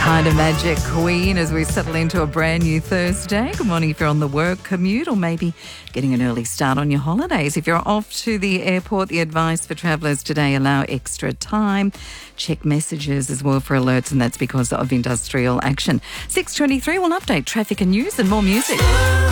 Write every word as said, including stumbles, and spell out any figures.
Kind of Magic Queen as we settle into a brand new Thursday. Good morning if you're on the work commute or maybe getting an early start on your holidays. If you're off to the airport, the advice for travellers today, allow extra time. Check messages as well for alerts, and that's because of industrial action. six twenty-three will update traffic and news and more music.